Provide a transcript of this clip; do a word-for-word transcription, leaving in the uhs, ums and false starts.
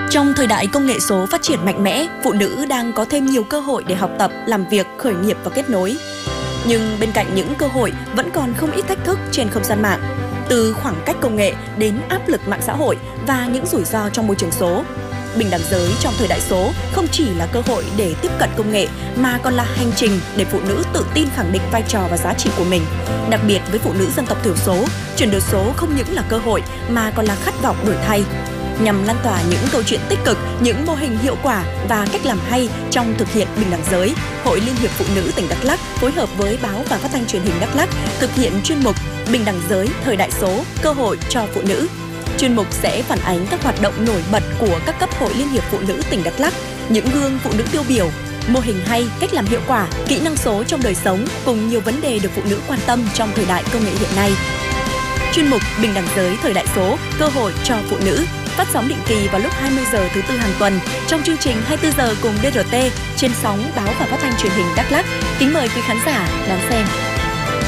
Trong thời đại công nghệ số phát triển mạnh mẽ, phụ nữ đang có thêm nhiều cơ hội để học tập, làm việc, khởi nghiệp và kết nối. Nhưng bên cạnh những cơ hội vẫn còn không ít thách thức trên không gian mạng. Từ khoảng cách công nghệ đến áp lực mạng xã hội và những rủi ro trong môi trường số. Bình đẳng giới trong thời đại số không chỉ là cơ hội để tiếp cận công nghệ mà còn là hành trình để phụ nữ tự tin khẳng định vai trò và giá trị của mình. Đặc biệt với phụ nữ dân tộc thiểu số, chuyển đổi số không những là cơ hội mà còn là khát vọng đổi thay. Nhằm lan tỏa những câu chuyện tích cực, những mô hình hiệu quả và cách làm hay trong thực hiện bình đẳng giới, Hội Liên hiệp Phụ nữ tỉnh Đắk Lắk phối hợp với Báo và Phát thanh Truyền hình Đắk Lắk thực hiện chuyên mục Bình đẳng giới thời đại số, cơ hội cho phụ nữ. Chuyên mục sẽ phản ánh các hoạt động nổi bật của các cấp Hội Liên hiệp Phụ nữ tỉnh Đắk Lắk, những gương phụ nữ tiêu biểu, mô hình hay, cách làm hiệu quả, kỹ năng số trong đời sống cùng nhiều vấn đề được phụ nữ quan tâm trong thời đại công nghệ hiện nay. Chuyên mục Bình đẳng giới thời đại số, cơ hội cho phụ nữ phát sóng định kỳ vào lúc hai mươi giờ thứ tư hàng tuần trong chương trình hai mươi tư giờ cùng đê rờ tê trên sóng Báo và Phát thanh Truyền hình Đắk Lắk. Kính mời quý khán giả đón xem.